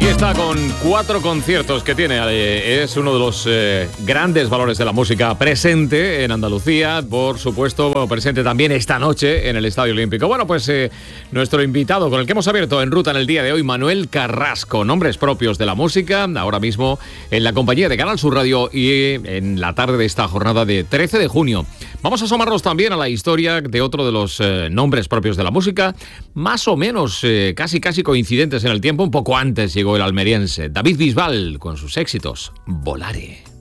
Aquí está con 4 conciertos que tiene. Es uno de los grandes valores de la música presente en Andalucía. Por supuesto, presente también esta noche en el Estadio Olímpico. Bueno, pues nuestro invitado con el que hemos abierto En Ruta en el día de hoy, Manuel Carrasco. Nombres propios de la música, ahora mismo en la compañía de Canal Sur Radio y en la tarde de esta jornada de 13 de junio. Vamos a asomarnos también a la historia de otro de los nombres propios de la música, más o menos casi coincidentes en el tiempo. Un poco antes llegó el almeriense David Bisbal con sus éxitos Volare.